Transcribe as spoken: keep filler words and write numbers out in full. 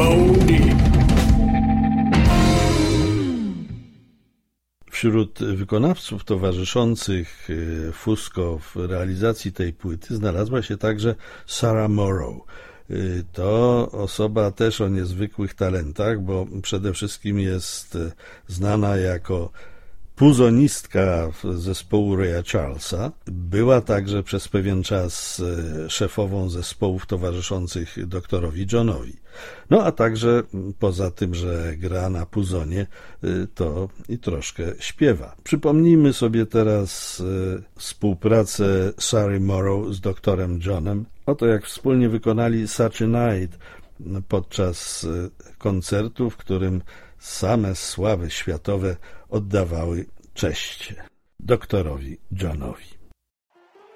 ceremony. Wśród wykonawców towarzyszących Fusco w realizacji tej płyty znalazła się także Sarah Morrow. To osoba też o niezwykłych talentach, bo przede wszystkim jest znana jako puzonistka zespołu Raya Charlesa. Była także przez pewien czas szefową zespołów towarzyszących doktorowi Johnowi. No a także poza tym, że gra na puzonie, to i troszkę śpiewa. Przypomnijmy sobie teraz współpracę Sarah Morrow z doktorem Johnem. Oto jak wspólnie wykonali Such a Night podczas koncertu, w którym same sławy światowe oddawały cześć doktorowi Johnowi.